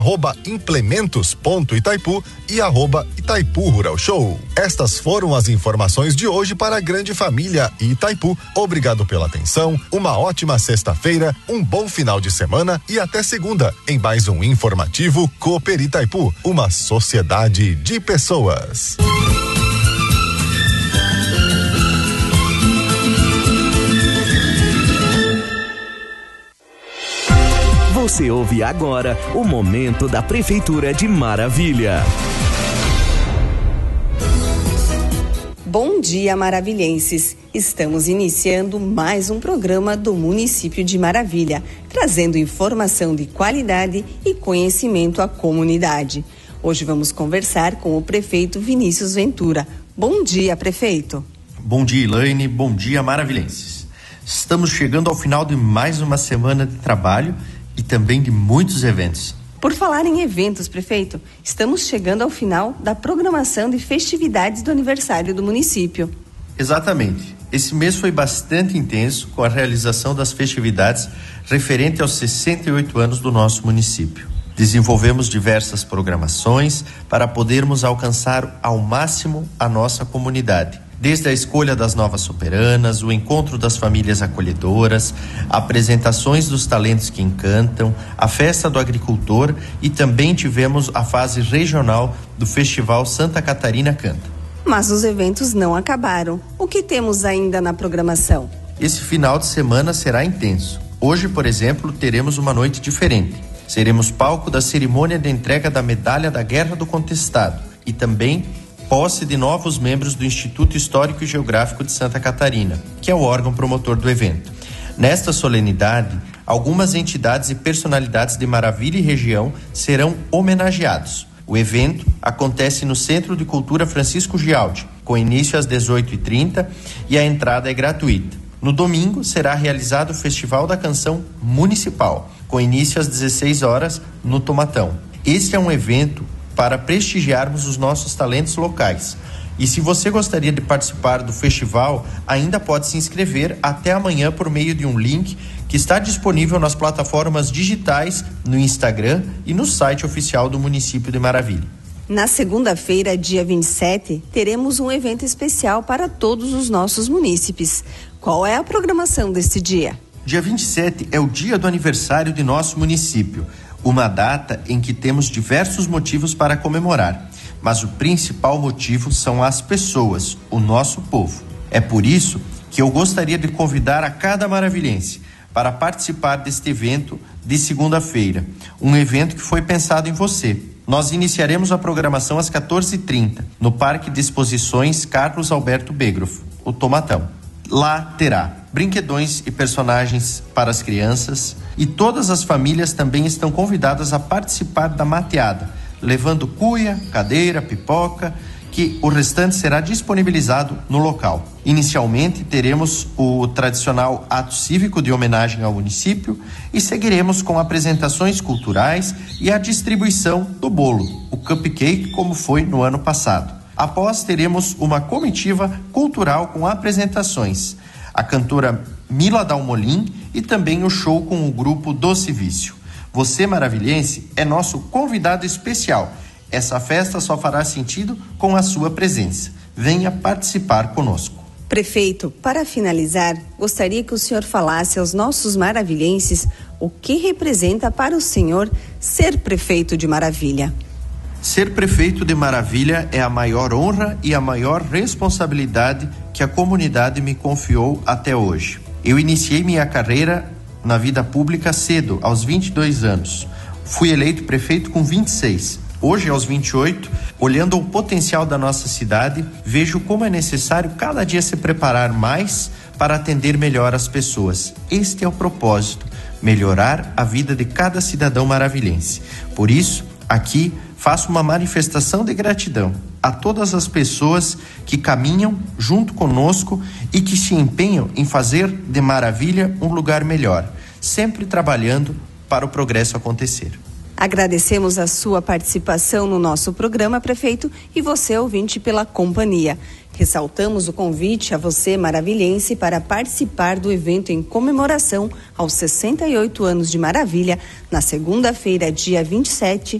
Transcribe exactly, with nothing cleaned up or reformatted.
arroba implementos.itaipu e arroba Itaipu Rural Show. Estas foram as informações de hoje para a grande família Itaipu. Obrigado pela atenção, uma ótima sexta-feira, um bom final de semana e até segunda, em mais um informativo Cooper Itaipu, uma sociedade de pessoas. Você ouve agora o Momento da Prefeitura de Maravilha. Bom dia, maravilhenses! Estamos iniciando mais um programa do município de Maravilha, trazendo informação de qualidade e conhecimento à comunidade. Hoje vamos conversar com o prefeito Vinícius Ventura. Bom dia, prefeito! Bom dia, Elaine. Bom dia, maravilhenses. Estamos chegando ao final de mais uma semana de trabalho e também de muitos eventos. Por falar em eventos, prefeito, estamos chegando ao final da programação de festividades do aniversário do município. Exatamente. Esse mês foi bastante intenso com a realização das festividades referente aos sessenta e oito anos do nosso município. Desenvolvemos diversas programações para podermos alcançar ao máximo a nossa comunidade. Desde a escolha das novas superanas, o encontro das famílias acolhedoras, apresentações dos talentos que encantam, a festa do agricultor e também tivemos a fase regional do Festival Santa Catarina Canta. Mas os eventos não acabaram. O que temos ainda na programação? Esse final de semana será intenso. Hoje, por exemplo, teremos uma noite diferente. Seremos palco da cerimônia de entrega da Medalha da Guerra do Contestado e também posse de novos membros do Instituto Histórico e Geográfico de Santa Catarina, que é o órgão promotor do evento. Nesta solenidade, algumas entidades e personalidades de Maravilha e região serão homenageados. O evento acontece no Centro de Cultura Francisco Gialdi, com início às dezoito e trinta e a entrada é gratuita. No domingo será realizado o Festival da Canção Municipal, com início às dezesseis horas no Tomatão. Este é um evento para prestigiarmos os nossos talentos locais. E se você gostaria de participar do festival, ainda pode se inscrever até amanhã por meio de um link que está disponível nas plataformas digitais, no Instagram e no site oficial do município de Maravilha. Na segunda-feira, dia vinte e sete, teremos um evento especial para todos os nossos munícipes. Qual é a programação deste dia? Dia vinte e sete é o dia do aniversário de nosso município. Uma data em que temos diversos motivos para comemorar, mas o principal motivo são as pessoas, o nosso povo. É por isso que eu gostaria de convidar a cada maravilhense para participar deste evento de segunda-feira, um evento que foi pensado em você. Nós iniciaremos a programação às quatorze e trinta, no Parque de Exposições Carlos Alberto Begroff, o Tomatão. Lá terá brinquedões e personagens para as crianças e todas as famílias também estão convidadas a participar da mateada, levando cuia, cadeira, pipoca, que o restante será disponibilizado no local. Inicialmente teremos o tradicional ato cívico de homenagem ao município e seguiremos com apresentações culturais e a distribuição do bolo, o cupcake, como foi no ano passado. Após, teremos uma comitiva cultural com apresentações, a cantora Mila Dalmolin e também o show com o grupo Doce Vício. Você, maravilhense, é nosso convidado especial. Essa festa só fará sentido com a sua presença. Venha participar conosco. Prefeito, para finalizar, gostaria que o senhor falasse aos nossos maravilhenses o que representa para o senhor ser prefeito de Maravilha. Ser prefeito de Maravilha é a maior honra e a maior responsabilidade que a comunidade me confiou até hoje. Eu iniciei minha carreira na vida pública cedo, aos vinte e dois anos. Fui eleito prefeito com vinte e seis. Hoje, aos vinte e oito, olhando o potencial da nossa cidade, vejo como é necessário cada dia se preparar mais para atender melhor as pessoas. Este é o propósito, melhorar a vida de cada cidadão maravilhense. Por isso, aqui faço uma manifestação de gratidão a todas as pessoas que caminham junto conosco e que se empenham em fazer de Maravilha um lugar melhor, sempre trabalhando para o progresso acontecer. Agradecemos a sua participação no nosso programa, prefeito, e você, ouvinte, pela companhia. Ressaltamos o convite a você, maravilhense, para participar do evento em comemoração aos sessenta e oito anos de Maravilha, na segunda-feira, dia vinte e sete,